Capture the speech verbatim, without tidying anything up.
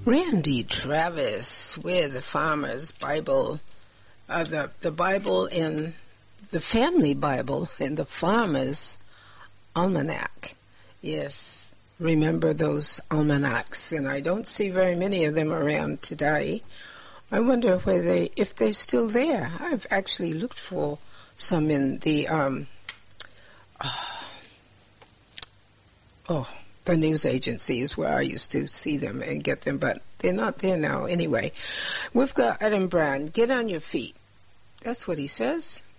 Randy Travis with the Farmer's Bible, uh, the the Bible in the Family Bible in the Farmer's Almanac. Yes, remember those almanacs, and I don't see very many of them around today. I wonder whether they, if they're still there. I've actually looked for some in the um, oh. the news agencies where I used to see them and get them, but they're not there now anyway. We've got Adam Brown. Get on your feet. That's what he says.